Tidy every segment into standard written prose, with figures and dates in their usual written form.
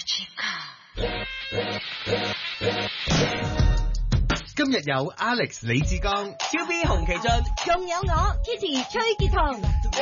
今日有 Alex 李志剛、 QB 洪其俊， 仲有我 Kitty 崔潔彤。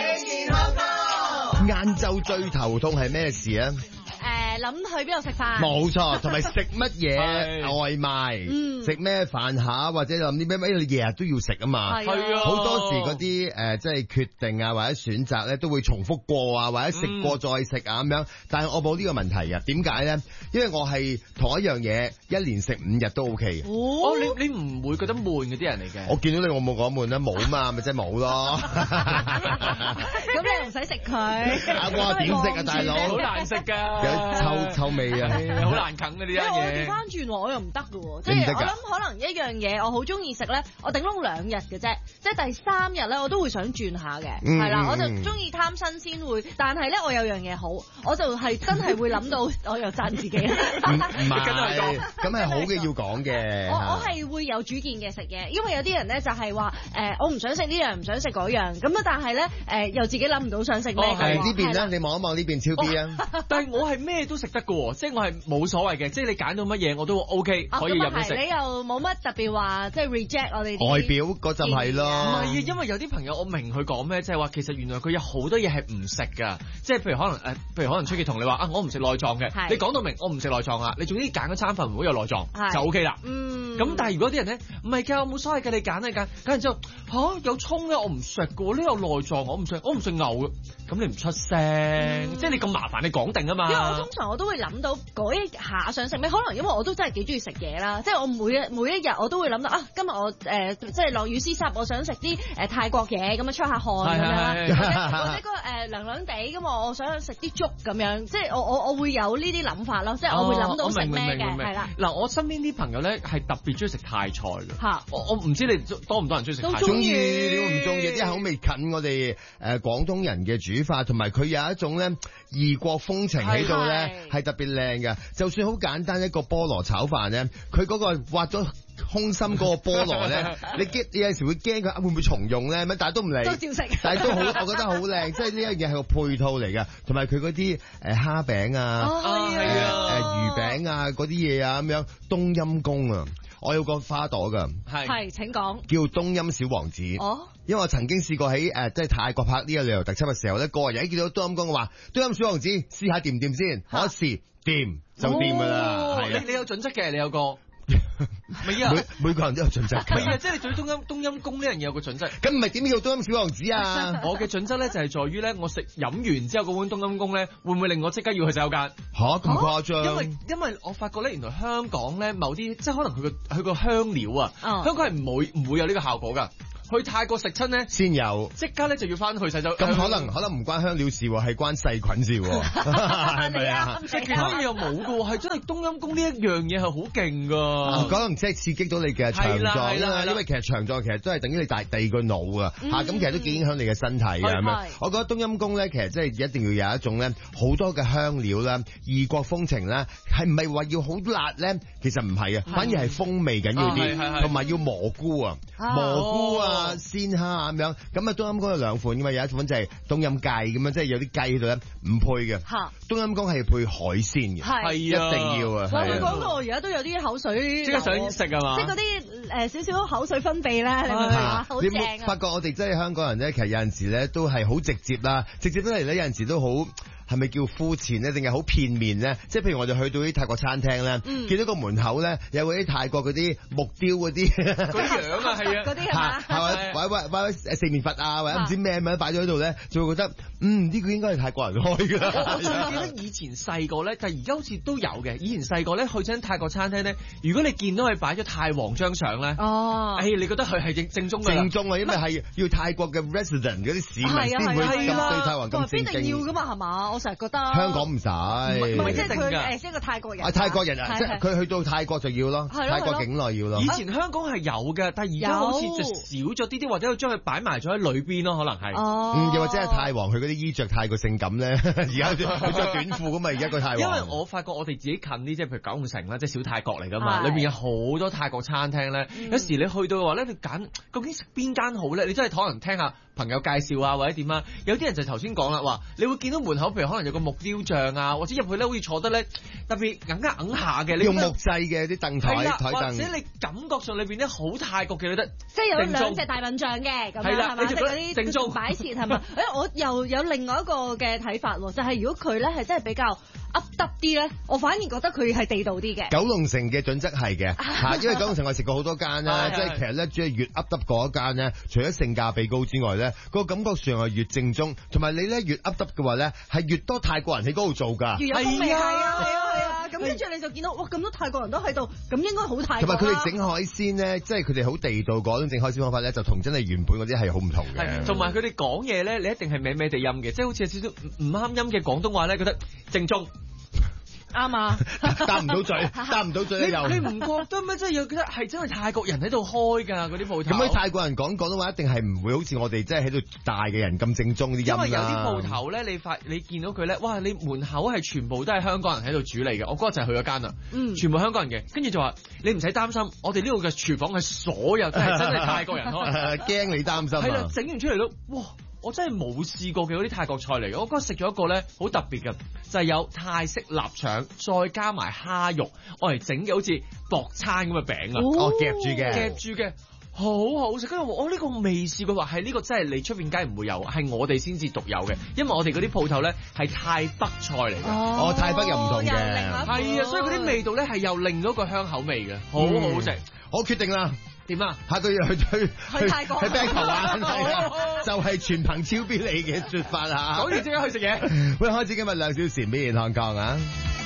晏晝最頭痛係咩事啊？ 諗去邊度食飯？ 冇錯，同埋食乜嘢外賣，食咩飯盒或者諗啲咩，你日日都要食啊嘛。 係啊， 好多時嗰啲即係決定啊或者選擇咧都會重複過啊，或者食過再食啊咁樣。但係我冇呢個問題啊，點解咧？因為我係同一樣嘢一連食5日都 OK。 哦，你唔會覺得悶嗰啲人嚟嘅？ 我見到你我冇講悶啦，冇嘛，咪即係冇咯。 咁你唔使食佢。 哇，點食啊，大佬？ 好難食㗎。 臭味啊， 好難啃嘅呢樣嘢。 我調翻轉我又唔得嘅喎，即係我諗可能一樣嘢我好中意食咧，我頂籠2日嘅啫，即係第3日咧我都會想轉下嘅，係啦，我就中意貪新鮮會，但係咧我有樣嘢好，我就係真係會諗到，我又讚自己啦。 唔係，咁係好嘅要講嘅。 我係會有主見嘅食嘢，因為有啲人咧就係話我唔想食呢樣，唔想食嗰樣，咁啊但係咧又自己諗唔到想食咩嘅。 係呢邊咧，你望一望呢邊超 B 啊！ 但係我係咩都食得嘅喎，即係我係冇所謂嘅，即係你揀到乜嘢我都 OK 可以入去食。 你又冇乜特別話即係 reject 我哋外表嗰陣係咯。 唔係啊，因為有啲朋友我明佢講咩，即係話其實原來佢有好多嘢係唔食㗎，即係譬如可能崔潔彤你話啊，我唔食內臟嘅，你講到明我唔食內臟啦，你總之揀嗰餐飯唔好有內臟就 OK 啦。咁但係如果啲人咧唔係㗎，我冇所謂嘅，你揀完之後有葱咧我唔食嘅喎，呢有內臟我唔食，我唔食牛嘅，咁你唔出聲，即係你咁麻煩你講定啊嘛。 因為我通常我都會諗到嗰一下想食咩，可能因為我都真係幾中意食嘢啦，即係我每一日我都會諗到啊，今日我即係落雨絲濕，我想食啲泰國嘢咁樣出下汗咁樣，或者個涼涼地咁我想食啲粥咁樣，即係我會有呢啲諗法咯，即係我會諗到食咩嘅，係啦。 嗱，我身邊啲朋友咧係特別中意食泰菜嘅，我唔知你多唔多人中意食泰菜？ 中意，你會唔中意？啲口味近我哋廣東人嘅煮法，同埋佢有一種咧異國風情喺度咧，係特別靚嘅。就算好簡單一個菠蘿炒飯咧，佢嗰個挖咗空心嗰個菠蘿咧，你有陣時會驚佢會唔會重用咧？但係都唔理， 都照食。 但係都好，我覺得好靚，即係呢一樣嘢係個配套嚟嘅，同埋佢嗰啲蝦餅啊、魚餅啊嗰啲嘢啊咁樣，冬陰功啊！我有個花朵噶， 係請講， 叫冬陰小王子。因為我曾經試過喺即係泰國拍呢個旅遊特輯嘅時候咧，個人一見到冬陰功，我話冬陰小王子試下掂唔掂先，我一試掂就掂噶啦。 你有準則嘅，你有個。 每個人都有準則。 係啊，即係你對冬陰功呢樣嘢有個準則。 咁唔係點叫冬陰小王子啊？ 我嘅準則咧就係在於咧，我飲完之後嗰碗冬陰功咧，會唔會令我即刻要去洗手間？ 咁誇張？ 因為我發覺咧，原來香港咧某啲即係可能佢個香料啊，香港係唔會有呢個效果㗎。去泰國食親咧，先有，即刻咧就要翻去洗手。 咁可能唔關香料事喎，係關細菌事喎，係咪啊？ 即係其他嘢又冇㗎喎，係真係冬陰功呢一樣嘢係好勁㗎。 可能即係刺激到你嘅腸臟啦，因為其實腸臟其實都係等於你第二個腦啊，咁其實都幾影響你嘅身體嘅咁樣。我覺得冬陰功咧，其實即係一定要有一種咧好多嘅香料啦，異國風情啦，係唔係話要好辣咧？其實唔係啊，反而係風味緊要啲，同埋要蘑菇啊，蘑菇啊。鮮蝦咁樣，咁啊冬陰功有2款噶嘛，有一款就係冬陰雞咁樣，即係有啲雞喺度咧唔配嘅。冬陰功係配海鮮嘅，係一定要啊。 我講到我而家都有啲口水， 即係想食啊嘛， 即係嗰啲少少口水分泌咧，你明唔明啊？好正啊！ 發覺我哋真係香港人咧，其實有陣時咧都係好直接啦，直接得嚟咧有陣時都好。係咪叫膚淺咧，定係好片面咧？即係譬如我哋去到啲泰國餐廳咧，見到個門口咧有嗰啲泰國嗰啲木雕嗰啲樣啊，係啊， 嗰啲係嘛？ 係或者四面佛啊，或者唔知咩咁擺咗喺度咧，就會覺得呢個應該係泰國人開㗎。 我仲記得以前細個咧，但係而家好似都有嘅。以前細個咧去親泰國餐廳咧，如果你見到佢擺咗泰王張相咧，你覺得佢係正宗㗎？正宗啊，因為係要泰國嘅 resident 嗰啲市民先會咁對泰王咁正經。 必定要㗎嘛，係嘛？成日覺得香港唔使， 唔係即係佢即係個泰國人。 泰國人啊，即係佢去到泰國就要咯，泰國境內要咯。 以前香港係有嘅，但係而家好似就少咗啲，或者佢將佢擺埋咗喺裏邊咯，可能係。 又或者係泰王佢嗰啲衣着太過性感咧，而家佢着短褲咁嘛，而家個泰王。 因為我發覺我哋自己近啲，即係譬如九龍城啦，即係小泰國嚟㗎嘛，裏邊有好多泰國餐廳咧。有時你去到嘅話咧，你揀究竟食邊間好咧？你真係可能聽下朋友介紹啊或者點啊，有啲人就頭先講啦，話你會見到門口譬如可能有個木雕像啊，或者入去咧好似坐得咧特別硬下嘅，你用木製嘅啲凳台台凳， 或者你感覺上裏邊咧好泰國嘅你覺得， 即係有兩隻大笨象嘅咁樣係嘛，即係嗰啲正宗擺設係嘛？我又有另外一個嘅睇法喎，就係如果佢咧係真係比較噏得啲咧，我反而覺得佢係地道啲嘅。 九龍城嘅準則係嘅，因為九龍城我食過好多間啦，即係其實咧，即係越噏得嗰一間咧，除咗性價比高之外咧，個感覺上係越正宗，同埋你咧越噏得嘅話咧，係越多泰國人喺嗰度做㗎。 越有風味係啊，咁跟住你就見到哇咁多泰國人都喺度，咁應該好泰國。 同埋佢哋整海鮮咧，即係佢哋好地道嗰種整海鮮方法咧，就同真係原本嗰啲係好唔同嘅。 同埋佢哋講嘢咧，你一定係歪歪地音嘅，即係好似有少少唔啱音嘅廣東話咧，覺得正宗。 啱啊， 答唔到嘴，答唔到嘴又。 你唔覺得咩？即係又覺得係真係泰國人喺度開㗎嗰啲鋪頭。 咁啲泰國人講廣東話一定係唔會好似我哋即係喺度大嘅人咁正宗啲音啦。 因為有啲鋪頭咧，你見到佢咧，哇！你門口係全部都係香港人喺度煮嚟嘅。我嗰日就係去咗間啦，全部香港人嘅。跟住就話你唔使擔心，我哋呢度嘅廚房係所有都係真係泰國人開。 驚你擔心啊！ 係啦，整完出嚟都哇！我真係冇試過嘅嗰啲泰國菜嚟嘅，我嗰日食咗一個咧好特別嘅，就係有泰式臘腸，再加埋蝦肉，我嚟整嘅好似薄餐咁嘅餅啊， 夾住嘅， 好好食。跟住我呢個未試過，話係呢個真係你出邊街唔會有，係我哋先至獨有嘅，因為我哋嗰啲鋪頭咧係泰北菜嚟嘅，泰北又唔同嘅，係啊，所以嗰啲味道咧係又另一個香口味嘅，好好食。 我決定啦。 點啊？ 下個月去泰國， 去 Bangkok 玩，就係全憑超必理嘅説法啊！ 講完即刻去食嘢。 喂，開始今日2小時美言香港啊！